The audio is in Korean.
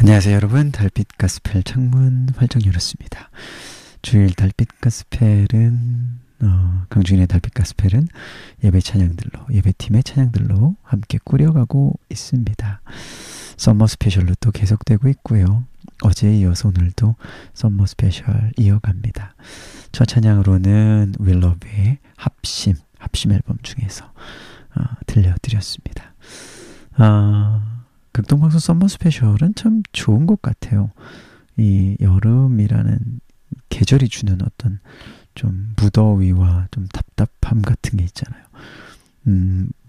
안녕하세요 여러분. 달빛 가스펠 창문 활짝 열었습니다. 주일 달빛 가스펠은 강주인의 달빛 가스펠은 예배 찬양들로, 예배팀의 찬양들로 함께 꾸려가고 있습니다. 썸머 스페셜로 또 계속되고 있고요. 어제에 이어서 오늘도 썸머 스페셜 이어갑니다. 첫 찬양으로는 윌러브의 합심 앨범 중에서 들려드렸습니다. 극동방송 썸머 스페셜은 참 좋은 것 같아요. 이 여름이라는 계절이 주는 어떤 좀 무더위와 좀 답답함 같은 게 있잖아요.